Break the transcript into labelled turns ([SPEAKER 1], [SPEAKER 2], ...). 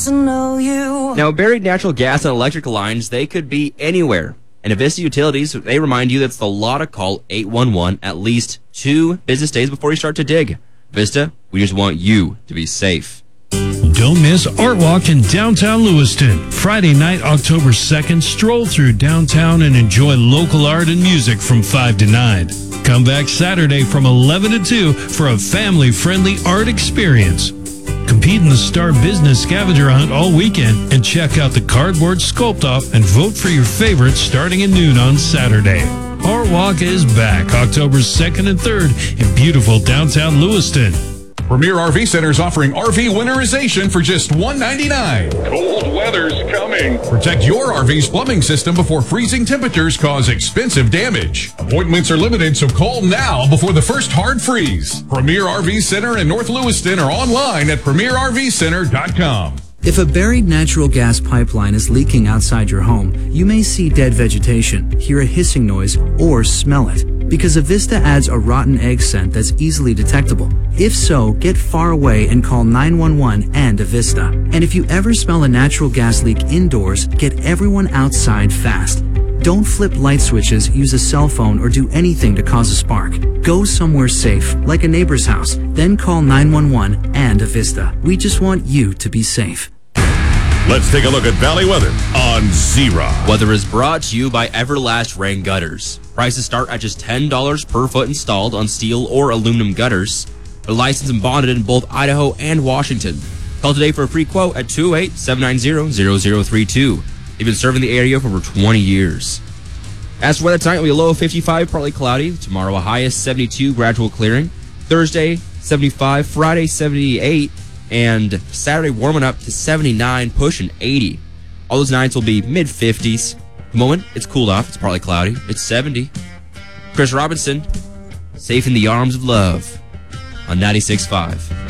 [SPEAKER 1] to know you.
[SPEAKER 2] Now, buried natural gas and electric lines, they could be anywhere. And at Avista Utilities, they remind you that it's the law to call 811 at least 2 business days before you start to dig. Vista, we just want you to be safe.
[SPEAKER 3] Don't miss Art Walk in downtown Lewiston. Friday night, October 2nd, stroll through downtown and enjoy local art and music from 5 to 9. Come back Saturday from 11 to 2 for a family-friendly art experience. Compete in the Star Business Scavenger Hunt all weekend and check out the Cardboard Sculpt-Off and vote for your favorites starting at noon on Saturday. Art Walk is back October 2nd and 3rd in beautiful downtown Lewiston.
[SPEAKER 4] Premier RV Center is offering RV winterization for just $199.
[SPEAKER 5] Cold weather's coming.
[SPEAKER 4] Protect your RV's plumbing system before freezing temperatures cause expensive damage. Appointments are limited, so call now before the first hard freeze. Premier RV Center in North Lewiston or online at premierrvcenter.com.
[SPEAKER 6] If a buried natural gas pipeline is leaking outside your home, you may see dead vegetation, hear a hissing noise, or smell it. Because Avista adds a rotten egg scent that's easily detectable. If so, get far away and call 911 and Avista. And if you ever smell a natural gas leak indoors, get everyone outside fast. Don't flip light switches, use a cell phone, or do anything to cause a spark. Go somewhere safe, like a neighbor's house, then call 911 and Avista. We just want you to be safe.
[SPEAKER 7] Let's take a look at Valley weather on Z-Rock.
[SPEAKER 2] Weather is brought to you by Everlast Rain Gutters. Prices start at just $10 per foot installed on steel or aluminum gutters. They're licensed and bonded in both Idaho and Washington. Call today for a free quote at 208-790-0032. They've been serving the area for over 20 years. As for weather tonight, it'll be a low of 55, partly cloudy. Tomorrow, a high of 72, gradual clearing. Thursday, 75. Friday, 78. And Saturday warming up to 79, pushing 80. All those nights will be mid-50s. At the moment, it's cooled off. It's partly cloudy. It's 70. Chris Robinson, safe in the arms of love on 96.5.